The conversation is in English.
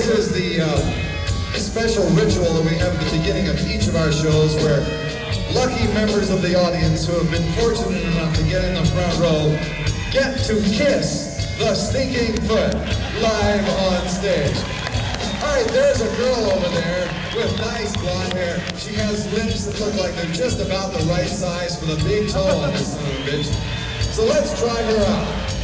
is the special ritual that we have at the beginning of each of our shows where lucky members of the audience who have been fortunate enough to get in the front row get to kiss the Stinking Foot live on stage. All right, there's a girl over there with nice blonde hair. She has lips that look like they're just about the right size for the big toe on this son of a bitch. So let's try her out.